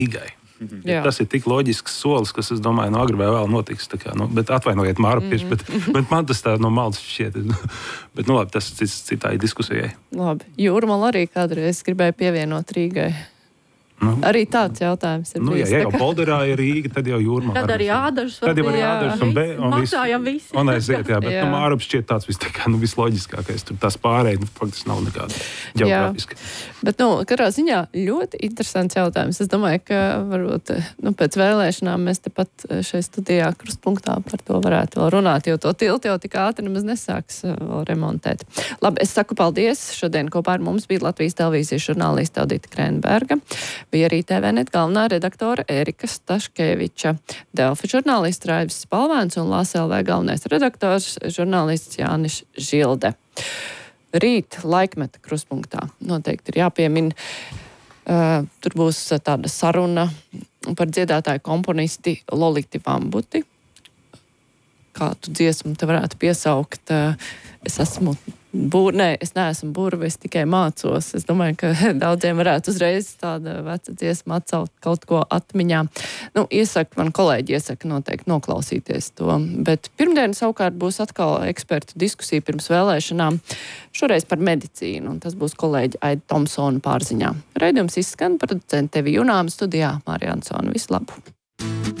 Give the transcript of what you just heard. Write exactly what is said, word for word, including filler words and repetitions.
Rīgai. Ja tas ir tik loģisks solis, kas, es domāju, no agri vai vēl notiks. Tā kā, nu, bet atvainojiet, Māra, mm -hmm. bet, bet man tas tā no malas šķiet. Bet, nu labi, tas ir citai diskusijai. Labi. Jūrmala arī kādreiz gribēja pievienot Rīgai. Nu, arī tāds jautājums ir nu, bijis. Jā, ja jau Polderā ir Rīga, tad jau Jūrmala. Tad arī Ādažs. Tad jau arī Ādažs un B. Un maksājam visi. Un aiziet, jā, bet jā. Nu, Māra šķiet tāds vis, tā kā, nu, visloģiskākais. Tur tās pārēj, nu, faktiski nav nekāda ģeogrāfiska. Bet, nu, katrā ziņā ļoti interesants jautājums. Es domāju, ka varbūt, nu, pēc vēlēšanām mēs tepat šeit studijā krustpunktā par to varētu vēl runāt, jo to tiltu jau tik ātri nemaz nesāks vēl remontēt. Labi, es saku paldies. Šodien kopā ar mums bija Latvijas televīzijas žurnāliste Audita Krēnberga. Bija arī T V net galvenā redaktore Erika Staškeviča, Delfi žurnālists Raivis Spalvēns un Lās L V galvenais redaktors žurnālists Jānis Žilde. Rīt laikmeta krustpunktā noteikti ir jāpiemina. Uh, tur būs tāda saruna par dziedātāju komponisti Loliti Vambuti. Kādu dziesmu te varētu piesaukt? Uh, es esmu Būr, nē, es neesmu burve, es tikai mācos. Es domāju, ka daudziem varētu uzreiz tāda veca dziesma atcelt kaut ko atmiņā. Nu, iesaka, man kolēģi iesaka noteikti noklausīties to. Bet pirmdien savukārt būs atkal ekspertu diskusija pirms vēlēšanām. Šoreiz par medicīnu, un tas būs kolēģi Aida Tomsona pārziņā. Raidījums izskan, producente Tevi Junāma, studijā Mārija Ansona. Visu labu!